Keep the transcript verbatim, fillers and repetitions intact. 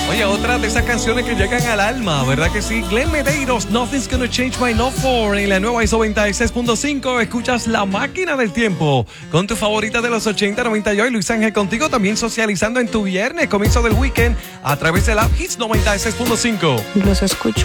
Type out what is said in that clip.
Oye, otra de esas canciones que llegan al alma, ¿verdad que sí? Glenn Medeiros, Nothing's Gonna Change My Love For. En la nueva I S O noventa y seis punto cinco escuchas La Máquina del Tiempo con tu favorita de los ochenta, noventa y hoy. Luis Ángel contigo, también socializando en tu viernes, comienzo del weekend, a través de la Hits noventa y seis punto cinco. Los escucho